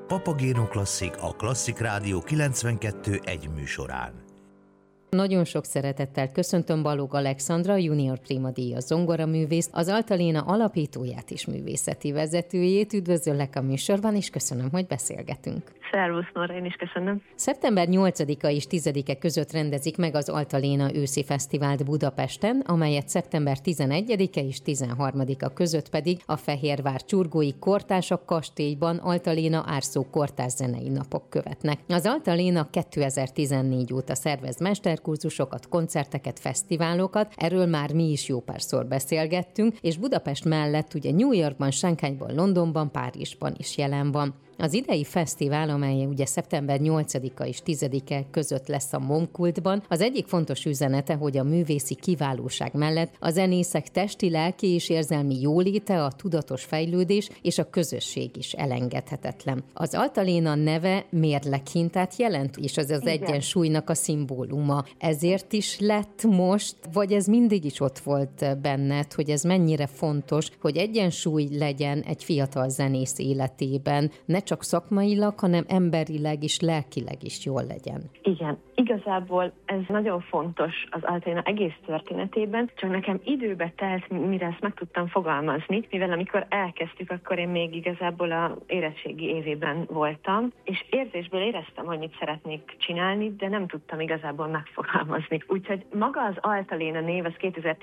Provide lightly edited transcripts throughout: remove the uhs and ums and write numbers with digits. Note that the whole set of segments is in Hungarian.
Papagéno Klasszik, a Klasszik Rádió 92.1 műsorán. Nagyon sok szeretettel köszöntöm Balogh Alexandra, junior primadíjas zongoraművészt, az Altaléna alapítóját és művészeti vezetőjét. Üdvözöllek a műsorban, és köszönöm, hogy beszélgetünk. Szervusz, Nóra, én is köszönöm. Szeptember 8-a és 10-e között rendezik meg az Altaléna őszi fesztivált Budapesten, amelyet szeptember 11-e és 13-a között pedig a Fehérvár Csurgói Kortársak Kastélyban Altaléna Árszó Kortárs zenei napok követnek. Az Altaléna 2014 óta szervez mesterkurzusokat, koncerteket, fesztiválokat, erről már mi is jó párszor beszélgettünk, és Budapest mellett ugye New Yorkban, Shanghaiban, Londonban, Párizsban is jelen van. Az idei fesztivál, amely ugye szeptember 8-a és 10-e között lesz a Momkultban, az egyik fontos üzenete, hogy a művészi kiválóság mellett a zenészek testi, lelki és érzelmi jóléte, a tudatos fejlődés és a közösség is elengedhetetlen. Az Altaléna neve mérleghintát jelent, és az egyensúlynak a szimbóluma. Ezért is lett most, vagy ez mindig is ott volt benned, hogy ez mennyire fontos, hogy egyensúly legyen egy fiatal zenész életében, ne csak szakmailag, hanem emberileg és lelkileg is jól legyen. Igen, igazából ez nagyon fontos az Altaléna egész történetében, csak nekem időbe telt, mire ezt meg tudtam fogalmazni, mivel amikor elkezdtük, akkor én még igazából a érettségi évében voltam, és érzésből éreztem, hogy mit szeretnék csinálni, de nem tudtam igazából megfogalmazni. Úgyhogy maga az Altaléna név az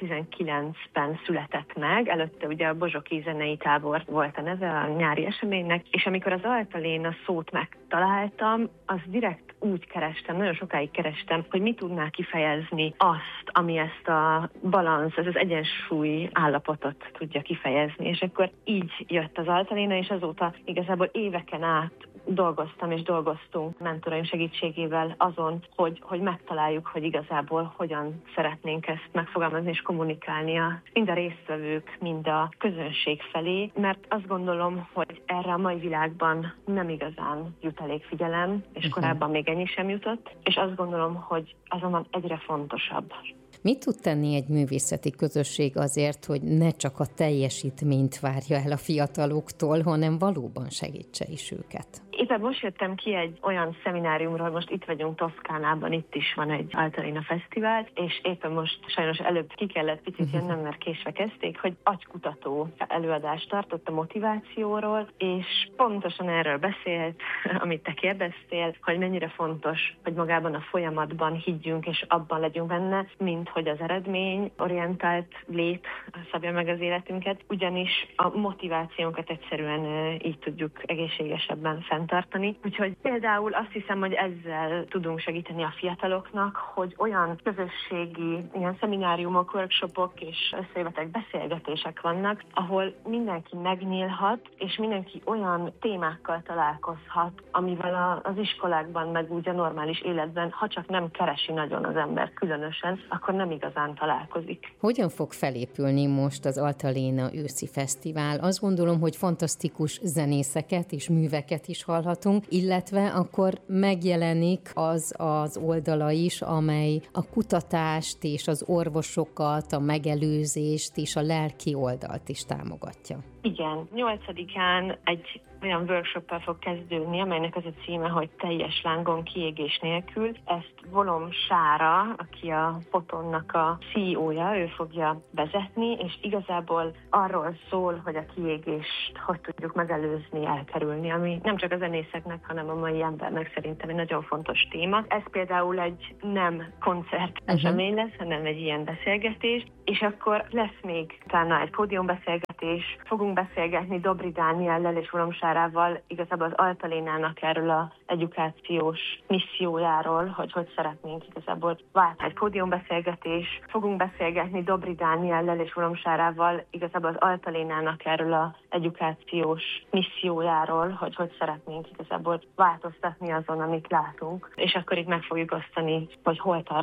2019-ben született meg, előtte ugye a Bozsoki zenei tábor volt a neve a nyári eseménynek, és amikor az Altaléna szót megtaláltam, az direkt úgy kerestem, nagyon sokáig kerestem, hogy mit tudná kifejezni azt, ami ezt a balansz, ez az egyensúly állapotot tudja kifejezni. És akkor így jött az Altaléna, és azóta igazából éveken át dolgoztam és dolgoztunk mentoraim segítségével azon, hogy megtaláljuk, hogy igazából hogyan szeretnénk ezt megfogalmazni és kommunikálni mind a résztvevők, mind a közönség felé, mert azt gondolom, hogy erre a mai világban nem igazán jut elég figyelem, és korábban még ennyi sem jutott, és azt gondolom, hogy azonban egyre fontosabb. Mit tud tenni egy művészeti közösség azért, hogy ne csak a teljesítményt várja el a fiataloktól, hanem valóban segítse is őket? Éppen most jöttem ki egy olyan szemináriumról, most itt vagyunk Toszkánában, itt is van egy Altaléna fesztivál, és éppen most sajnos előbb ki kellett picit jönnöm, mert késve kezdték, hogy agykutató előadást tartott a motivációról, és pontosan erről beszélt, amit te kérdeztél, hogy mennyire fontos, hogy magában a folyamatban higgyünk, és abban legyünk benne, mint hogy az eredményorientált lét szabja meg az életünket, ugyanis a motivációnkat egyszerűen így tudjuk egészségesebben fenntartani. Úgyhogy például azt hiszem, hogy ezzel tudunk segíteni a fiataloknak, hogy olyan közösségi ilyen szemináriumok, workshopok és összejövetek, beszélgetések vannak, ahol mindenki megnyílhat, és mindenki olyan témákkal találkozhat, amivel az iskolákban, meg úgy a normális életben, ha csak nem keresi nagyon az ember különösen, akkor nem igazán találkozik. Hogyan fog felépülni most az Altaléna őszi fesztivál? Azt gondolom, hogy fantasztikus zenészeket és műveket is hallhatunk, illetve akkor megjelenik az oldala is, amely a kutatást és az orvosokat, a megelőzést és a lelki oldalt is támogatja. Igen, 8-án egy olyan workshoppal fog kezdődni, amelynek az a címe, hogy teljes lángon kiégés nélkül. Ezt Volom Sára, aki a Fotonnak a CEO-ja, ő fogja vezetni, és igazából arról szól, hogy a kiégést hogy tudjuk megelőzni, elkerülni, ami nem csak a zenészeknek, hanem a mai embernek szerintem egy nagyon fontos téma. Ez például egy nem koncert esemény lesz, hanem egy ilyen beszélgetés, és akkor lesz még utána egy pódiumbeszélgetés, fogunk beszélgetni Dobri Dániellel és Volom Sárával, igazából az Altalénának erről az edukációs missziójáról, hogy szeretnénk igazából váltani. Egy pódiumbeszélgetés, fogunk beszélgetni Dobri Dániellel és Volom Sárával, igazából az Altalénának erről az edukációs missziójáról, hogy szeretnénk igazából változtatni azon, amit látunk. És akkor itt meg fogjuk osztani, hogy hol tart